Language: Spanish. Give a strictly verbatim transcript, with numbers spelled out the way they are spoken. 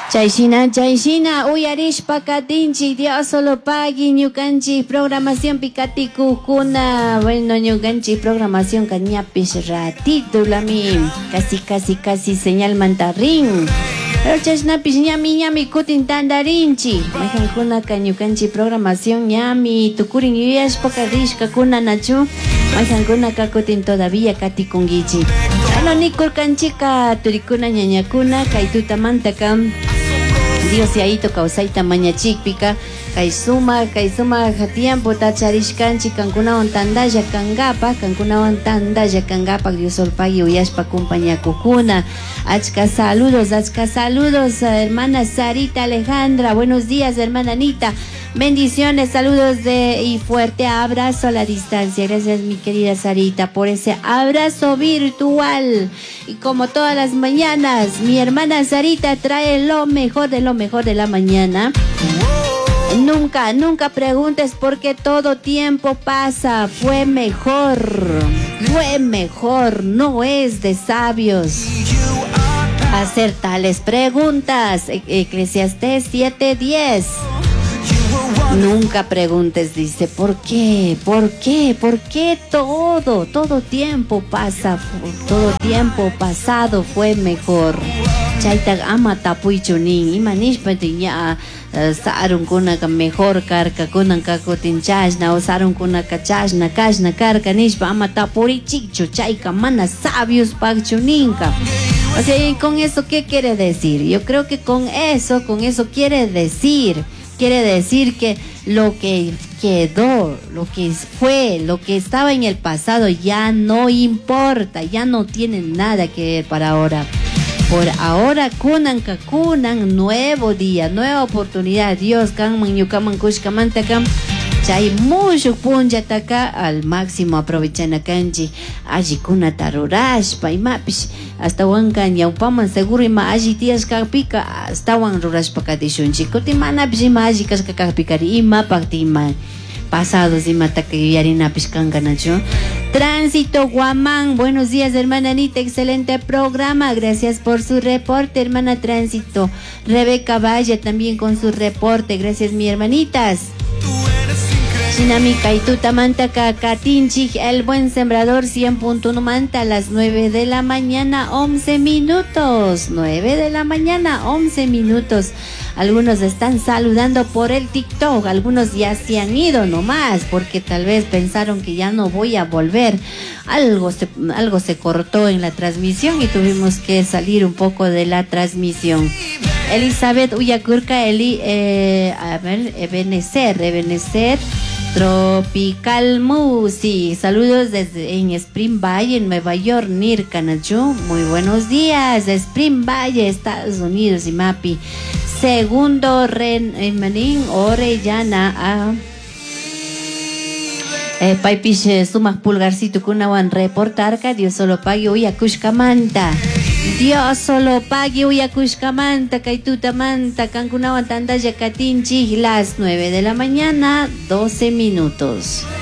Chayshina, chayshina, uyarishpa katinchi, Dios solo pagui, ñukanchi, programación picati kukuna, bueno, ñukanchi, programación cañapis ratito, lami, casi, casi, casi, señal mantarrín. Pero chashnapis ñami, ñami, kutin tandarinchi, majan kuna kañukanchi, programación ñami, tukurin yuyashpa kadishka kuna nachu, majan kuna kakutin todavía kati kungichi. Ano nikul kanchika, turikuna ñañakuna, kaituta mantakam. Dios yaito causaita mañachikpika kay suma kay suma tiempo tacharishkanchi kankunawan tandalla kangapa kankunawan tandalla kangapa Dios solpagi uyashpa compañakukuna. Achka saludos, achka saludos, hermana Sarita Alejandra, buenos días hermana Anita, bendiciones, saludos de y fuerte abrazo a la distancia. Gracias mi querida Sarita por ese abrazo virtual. Y como todas las mañanas, mi hermana Sarita trae lo mejor de lo mejor de la mañana. Nunca, nunca preguntes por qué todo tiempo pasa. Fue mejor, fue mejor, no es de sabios hacer tales preguntas. Eclesiastés siete diez. Nunca preguntes, dice, ¿por qué? ¿Por qué? ¿Por qué todo, todo tiempo pasa, todo tiempo pasado fue mejor? Chaytag ama tapuichunin, imanishpatiña sarun kuna ka mejor karka kunan kakutin chashna o sarun kuna ka chashna kashna karka nishpa ama tapurichichu chayka mana sabios pagchuninka. O sea, ¿y con eso qué quiere decir? Yo creo que con eso, con eso quiere decir Quiere decir que lo que quedó, lo que fue, lo que estaba en el pasado ya no importa, ya no tiene nada que ver para ahora. Por ahora, kunan kakunan, nuevo día, nueva oportunidad. Dios, kanman yukaman kushkamantakam. Chay mucho punjataka al máximo aprovechana kanji allí kuna tarurashpa y mapish hasta wankan yaupaman seguro ima allí tías kapika hasta wan rurashpa kadishunchi kuti manapish ima allí kaska kapikari ima pakti ima pasados ima takayarina pishkanga nacho. Tránsito Guamán, buenos días hermana Anita, excelente programa, gracias por su reporte hermana Tránsito. Rebeca Valle también con su reporte, gracias mi hermanitas. Chinami Kaituta Manta Katinchik, el buen sembrador cien punto uno Manta a las nueve de la mañana, once minutos. nueve de la mañana, once minutos. Algunos están saludando por el TikTok, algunos ya se han ido nomás porque tal vez pensaron que ya no voy a volver. Algo se, algo se cortó en la transmisión y tuvimos que salir un poco de la transmisión. Elizabeth Uyakurka, Eli, eh, a ver, Ebenecer, Ebenecer. Tropical Music, saludos desde en Spring Valley, en Nueva York, Nirkanachu. Muy buenos días, Spring Valley, Estados Unidos, y Mapi. Segundo Renin Orellana a eh, Paipiche Sumas Pulgarcito Kunawan reportar que Dios solo pague hoy a Kushkamanta. Dios solo pague Uyakushkamanta, Kaituta Manta, Cancunawan Tandaya Katinchi, las nueve de la mañana, doce minutos.